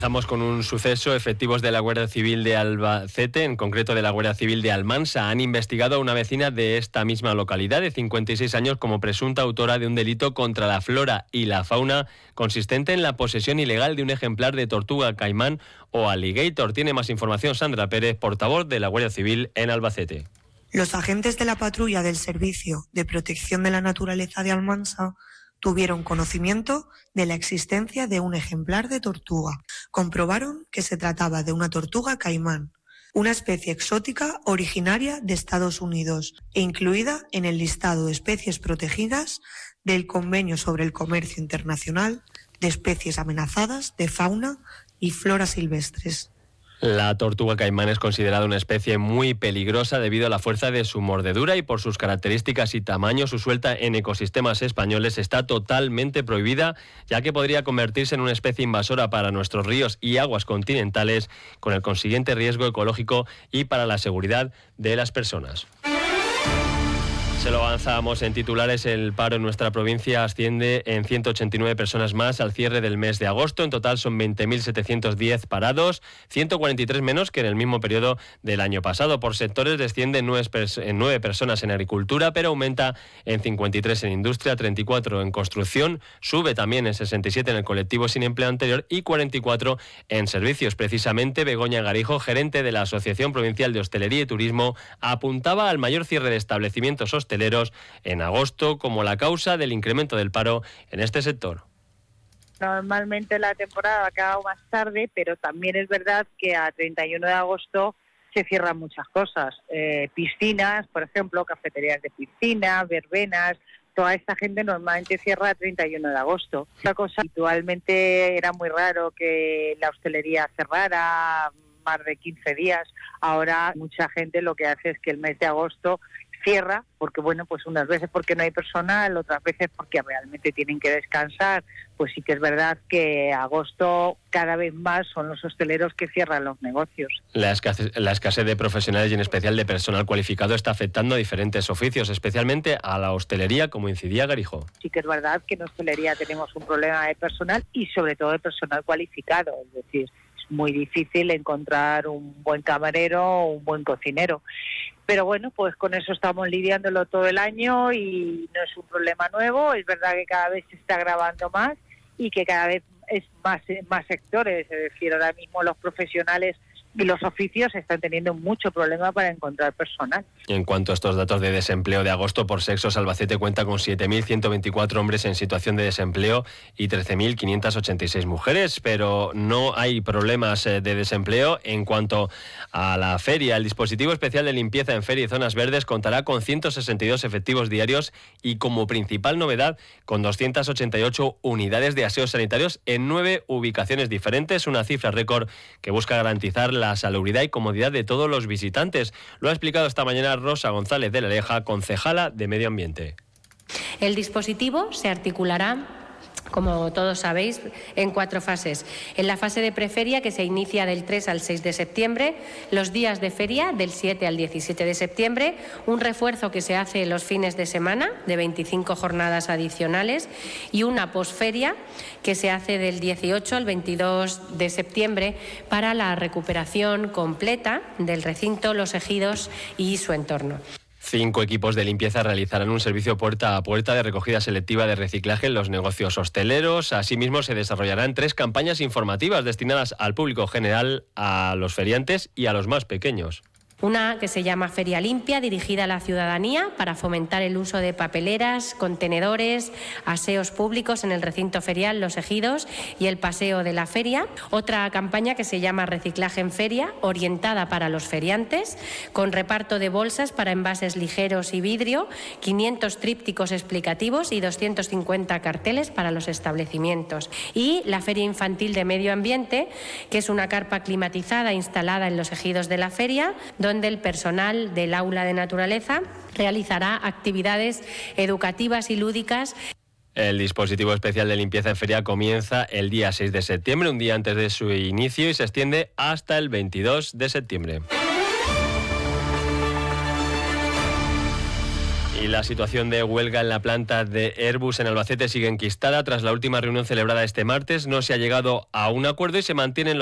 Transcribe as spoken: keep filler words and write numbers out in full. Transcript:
Estamos con un suceso. Efectivos de la Guardia Civil de Albacete, en concreto de la Guardia Civil de Almansa, han investigado a una vecina de esta misma localidad de cincuenta y seis años como presunta autora de un delito contra la flora y la fauna consistente en la posesión ilegal de un ejemplar de tortuga caimán o alligator. Tiene más información Sandra Pérez, portavoz de la Guardia Civil en Albacete. Los agentes de la patrulla del Servicio de Protección de la Naturaleza de Almansa tuvieron conocimiento de la existencia de un ejemplar de tortuga. Comprobaron que se trataba de una tortuga caimán, una especie exótica originaria de Estados Unidos e incluida en el listado de especies protegidas del Convenio sobre el Comercio Internacional de Especies Amenazadas de Fauna y Flora Silvestres. La tortuga caimán es considerada una especie muy peligrosa debido a la fuerza de su mordedura y por sus características y tamaño. Su suelta en ecosistemas españoles está totalmente prohibida, ya que podría convertirse en una especie invasora para nuestros ríos y aguas continentales, con el consiguiente riesgo ecológico y para la seguridad de las personas. Se lo avanzamos en titulares. El paro en nuestra provincia asciende en ciento ochenta y nueve personas más al cierre del mes de agosto. En total son veinte mil setecientos diez parados, ciento cuarenta y tres menos que en el mismo periodo del año pasado. Por sectores desciende en nueve personas en agricultura, pero aumenta en cincuenta y tres en industria, treinta y cuatro en construcción, sube también en sesenta y siete en el colectivo sin empleo anterior y cuarenta y cuatro en servicios. Precisamente Begoña Garijo, gerente de la Asociación Provincial de Hostelería y Turismo, apuntaba al mayor cierre de establecimientos hosteleros en agosto como la causa del incremento del paro en este sector. Normalmente la temporada acaba más tarde, pero también es verdad que a treinta y uno de agosto se cierran muchas cosas. Eh, piscinas, por ejemplo, cafeterías de piscina, verbenas. Toda esta gente normalmente cierra a treinta y uno de agosto. Otra cosa, habitualmente era muy raro que la hostelería cerrara más de quince días. Ahora mucha gente lo que hace es que el mes de agosto cierra, porque bueno, pues unas veces porque no hay personal, otras veces porque realmente tienen que descansar. Pues sí que es verdad que agosto cada vez más son los hosteleros que cierran los negocios. La escasez, la escasez de profesionales y en especial de personal cualificado está afectando a diferentes oficios, especialmente a la hostelería, como incidía Garijo. Sí que es verdad que en hostelería tenemos un problema de personal y sobre todo de personal cualificado, es decir, es muy difícil encontrar un buen camarero o un buen cocinero. Pero bueno, pues con eso estamos lidiándolo todo el año y no es un problema nuevo. Es verdad que cada vez se está agravando más y que cada vez es más, más sectores. Es decir, ahora mismo los profesionales y los oficios están teniendo mucho problema para encontrar personal. En cuanto a estos datos de desempleo de agosto por sexos, Albacete cuenta con siete mil ciento veinticuatro hombres en situación de desempleo y trece mil quinientas ochenta y seis mujeres, pero no hay problemas de desempleo. En cuanto a la feria, el dispositivo especial de limpieza en feria y zonas verdes contará con ciento sesenta y dos efectivos diarios y como principal novedad con doscientas ochenta y ocho unidades de aseos sanitarios en nueve ubicaciones diferentes, una cifra récord que busca garantizar la salubridad y comodidad de todos los visitantes. Lo ha explicado esta mañana Rosa González de la Leja, concejala de Medio Ambiente. El dispositivo se articulará, como todos sabéis, en cuatro fases. En la fase de preferia, que se inicia del tres al seis de septiembre, los días de feria del siete al diecisiete de septiembre, un refuerzo que se hace los fines de semana de veinticinco jornadas adicionales y una posferia que se hace del dieciocho al veintidós de septiembre para la recuperación completa del recinto, los ejidos y su entorno. Cinco equipos de limpieza realizarán un servicio puerta a puerta de recogida selectiva de reciclaje en los negocios hosteleros. Asimismo, se desarrollarán tres campañas informativas destinadas al público general, a los feriantes y a los más pequeños. Una que se llama Feria Limpia, dirigida a la ciudadanía para fomentar el uso de papeleras, contenedores, aseos públicos en el recinto ferial, los ejidos y el paseo de la feria. Otra campaña que se llama Reciclaje en Feria, orientada para los feriantes, con reparto de bolsas para envases ligeros y vidrio, quinientos trípticos explicativos y doscientos cincuenta carteles para los establecimientos. Y la Feria Infantil de Medio Ambiente, que es una carpa climatizada instalada en los ejidos de la feria, donde donde el personal del aula de naturaleza realizará actividades educativas y lúdicas. El dispositivo especial de limpieza en feria comienza el día seis de septiembre, un día antes de su inicio, y se extiende hasta el veintidós de septiembre. Y la situación de huelga en la planta de Airbus en Albacete sigue enquistada. Tras la última reunión celebrada este martes, no se ha llegado a un acuerdo y se mantienen